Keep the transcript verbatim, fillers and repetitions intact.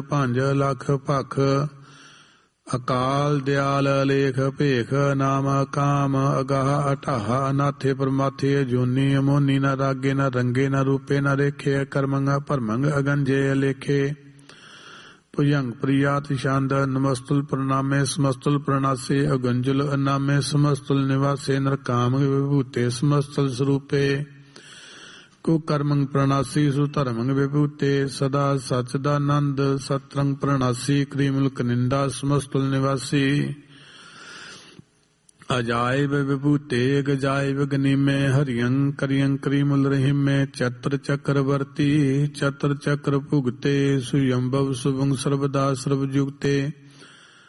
ਭੰਜ ਲਖ ਭਖ ਅਕਾਲ ਦਿਆਲ ਅਲੇਖ ਭੇਖ ਨਾਮ ਕਾਮ ਅਗਾਹ ਅਠਾਹ ਅਨਾਥੇ ਪਰਮਾਥੇ ਜੋਨੀ ਅਮੋਨੀ ਨ ਰਾਗੇ ਨ ਰੰਗੇ ਨ ਰੂਪੇ ਨ ਰੇਖੇ ਕਰਮੰਗ ਭਰਮੰਗ ਅਗੰਜੇ ਅਲੇਖੇ ਭੁਜੰਗ ਪ੍ਰਿਆਤ ਛੰਦ ਨਮਸਤੁਲ ਪ੍ਰਣਾਮੇ ਸਮਸਤੁਲ ਪ੍ਰਣਾਸੇ ਅਗੰਜੁਲ ਅਨਾਮੇ ਸਮਸਤੁਲ ਨਿਵਾਸੇ ਨਰਕਾਮ ਵਿਭੂਤੇ ਸਮਸਤੁਲ ਸਰੂਪੇ ਕੋ ਕਰਮੰਗ ਪ੍ਰਣਾਸੀ ਸੁ ਧਰਮੰਗ ਵਿਭੂਤੇ ਸਦਾ ਸਚ ਦਾ ਆਨੰਦ ਸਤਰੰਗ ਪ੍ਰਣਾਸੀ ਕ੍ਰੀਮੁਲਕ ਨਿੰਦਾ ਸਮਸਤੁਲ ਨਿਵਾਸੀ ਅਜਾਇਬ ਵਿਭੂਤੇ ਗਜਾਇਬ ਗਨੀਮੇ ਹਰਿਯੰ ਕਰਿਯੰ ਕ੍ਰੀਮੁਲ ਰਹਿਮੇ ਚਤਰ ਚੱਕਰਵਰਤੀ ਚਤਰ ਚੱਕਰ ਭੁਗਤੇ ਸੁਯੰਭਵ ਸੁਭੰਗ ਸਰਬਦਾ ਸਰਬਜੁਗਤੇ